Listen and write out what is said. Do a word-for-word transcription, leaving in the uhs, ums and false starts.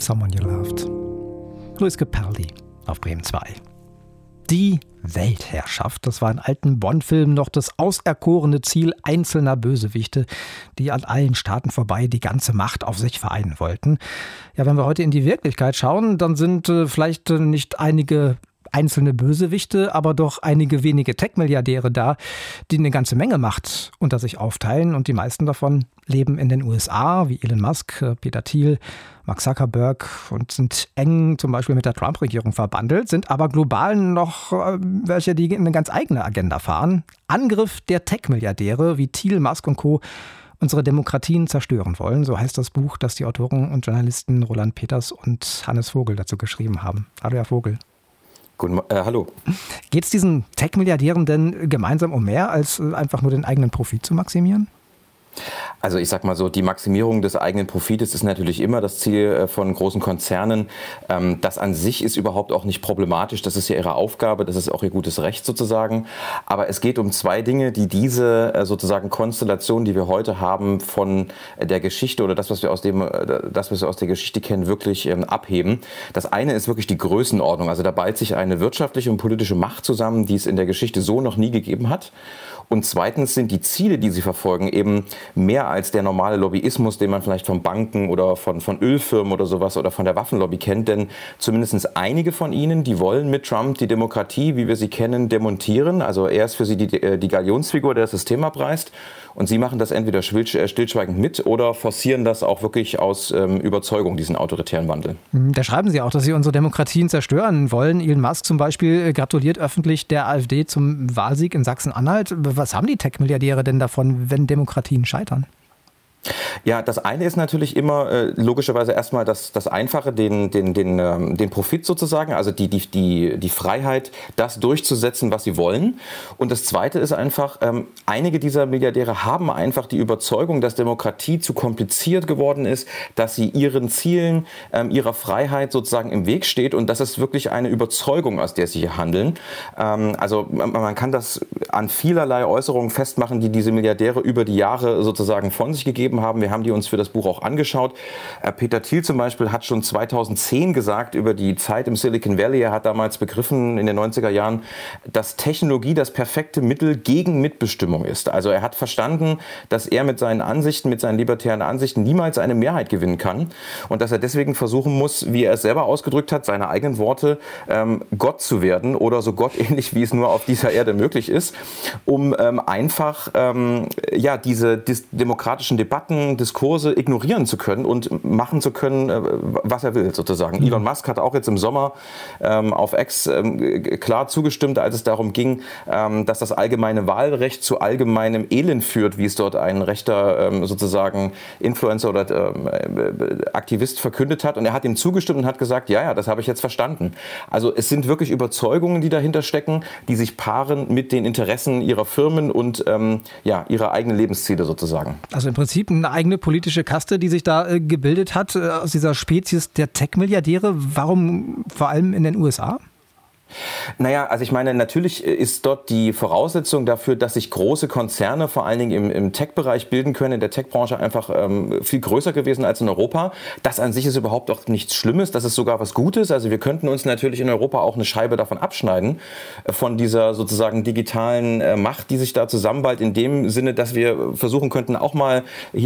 Someone You Loved. Luis Capaldi auf Bremen zwei. Die Weltherrschaft, das war in alten Bond-Filmen noch das auserkorene Ziel einzelner Bösewichte, die an allen Staaten vorbei die ganze Macht auf sich vereinen wollten. Ja, wenn wir heute in die Wirklichkeit schauen, dann sind äh, vielleicht äh, nicht einige einzelne Bösewichte, aber doch einige wenige Tech-Milliardäre da, die eine ganze Menge Macht unter sich aufteilen. Und die meisten davon leben in den U S A, wie Elon Musk, Peter Thiel, Mark Zuckerberg, und sind eng zum Beispiel mit der Trump-Regierung verbandelt, sind aber global noch äh, welche, die eine ganz eigene Agenda fahren. Angriff der Tech-Milliardäre wie Thiel, Musk und Co. unsere Demokratien zerstören wollen. So heißt das Buch, das die Autoren und Journalisten Roland Peters und Hannes Vogel dazu geschrieben haben. Hallo, Herr Vogel. Guten, äh, hallo. Geht es diesen Tech-Milliardären denn gemeinsam um mehr, als einfach nur den eigenen Profit zu maximieren? Also ich sag mal so, die Maximierung des eigenen Profites ist natürlich immer das Ziel von großen Konzernen. Das an sich ist überhaupt auch nicht problematisch. Das ist ja ihre Aufgabe, das ist auch ihr gutes Recht sozusagen. Aber es geht um zwei Dinge, die diese sozusagen Konstellation, die wir heute haben, von der Geschichte oder das, was wir aus dem, das, was wir aus der Geschichte kennen, wirklich abheben. Das eine ist wirklich die Größenordnung. Also da ballt sich eine wirtschaftliche und politische Macht zusammen, die es in der Geschichte so noch nie gegeben hat. Und zweitens sind die Ziele, die sie verfolgen, eben mehr als der normale Lobbyismus, den man vielleicht von Banken oder von, von Ölfirmen oder sowas oder von der Waffenlobby kennt. Denn zumindest einige von ihnen, die wollen mit Trump die Demokratie, wie wir sie kennen, demontieren. Also er ist für sie die, die Galionsfigur, der das System abreißt. Und sie machen das entweder stillschweigend mit oder forcieren das auch wirklich aus ähm, Überzeugung, diesen autoritären Wandel. Da schreiben Sie auch, dass Sie unsere Demokratien zerstören wollen. Elon Musk zum Beispiel gratuliert öffentlich der AfD zum Wahlsieg in Sachsen-Anhalt. Was haben die Tech-Milliardäre denn davon, wenn Demokratien scheitern? Ja, das eine ist natürlich immer äh, logischerweise erstmal das, das Einfache, den, den, den, ähm, den Profit sozusagen, also die, die, die, die Freiheit, das durchzusetzen, was sie wollen. Und das zweite ist einfach, ähm, einige dieser Milliardäre haben einfach die Überzeugung, dass Demokratie zu kompliziert geworden ist, dass sie ihren Zielen, ähm, ihrer Freiheit sozusagen im Weg steht. Und das ist wirklich eine Überzeugung, aus der sie hier handeln. Ähm, also man, man kann das an vielerlei Äußerungen festmachen, die diese Milliardäre über die Jahre sozusagen von sich gegeben haben. Wir haben die uns für das Buch auch angeschaut. Peter Thiel zum Beispiel hat schon zweitausendzehn gesagt über die Zeit im Silicon Valley. Er hat damals begriffen in den neunziger Jahren, dass Technologie das perfekte Mittel gegen Mitbestimmung ist. Also er hat verstanden, dass er mit seinen Ansichten, mit seinen libertären Ansichten niemals eine Mehrheit gewinnen kann und dass er deswegen versuchen muss, wie er es selber ausgedrückt hat, seine eigenen Worte, ähm, Gott zu werden oder so gottähnlich, wie es nur auf dieser Erde möglich ist, um ähm, einfach ähm, ja, diese dis- demokratischen Debatten, Diskurse ignorieren zu können und machen zu können, was er will, sozusagen. Mhm. Elon Musk hat auch jetzt im Sommer ähm, auf X ähm, klar zugestimmt, als es darum ging, ähm, dass das allgemeine Wahlrecht zu allgemeinem Elend führt, wie es dort ein rechter ähm, sozusagen Influencer oder ähm, Aktivist verkündet hat. Und er hat ihm zugestimmt und hat gesagt, ja, ja, das habe ich jetzt verstanden. Also es sind wirklich Überzeugungen, die dahinter stecken, die sich paaren mit den Interessen ihrer Firmen und ähm, ja, ihrer eigenen Lebensziele sozusagen. Also im Prinzip eine eigene politische Kaste, die sich da äh, gebildet hat, äh, aus dieser Spezies der Tech-Milliardäre. Warum vor allem in den U S A? Naja, also ich meine, natürlich ist dort die Voraussetzung dafür, dass sich große Konzerne vor allen Dingen im, im Tech-Bereich bilden können, in der Tech-Branche einfach ähm, viel größer gewesen als in Europa. Das an sich ist überhaupt auch nichts Schlimmes, das ist sogar was Gutes. Also wir könnten uns natürlich in Europa auch eine Scheibe davon abschneiden, von dieser sozusagen digitalen äh, Macht, die sich da zusammenballt, in dem Sinne, dass wir versuchen könnten, auch mal hier